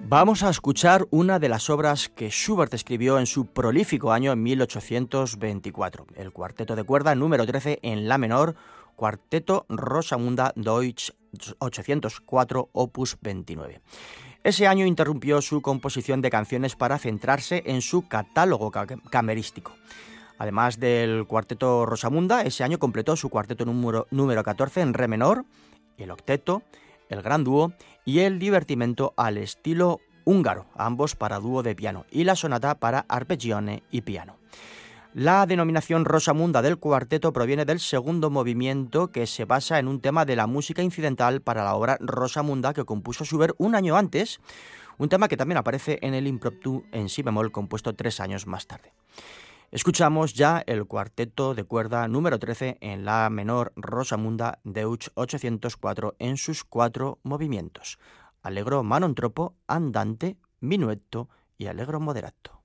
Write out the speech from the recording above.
Vamos a escuchar una de las obras que Schubert escribió en su prolífico año 1824, el cuarteto de cuerda número 13 en la menor, Cuarteto Rosamunda Deutsch 804, opus 29. Ese año interrumpió su composición de canciones para centrarse en su catálogo camerístico. Además del cuarteto Rosamunda, ese año completó su cuarteto número 14 en re menor, el octeto, el gran dúo y el divertimento al estilo húngaro, ambos para dúo de piano, y la sonata para arpeggione y piano. La denominación Rosamunda del cuarteto proviene del segundo movimiento, que se basa en un tema de la música incidental para la obra Rosamunda que compuso Schubert un año antes, un tema que también aparece en el impromptu en si bemol compuesto 3 años más tarde. Escuchamos ya el cuarteto de cuerda número 13 en la menor Rosamunda Deutsch 804 en sus 4 movimientos: allegro manontropo, andante, minuetto y allegro moderato.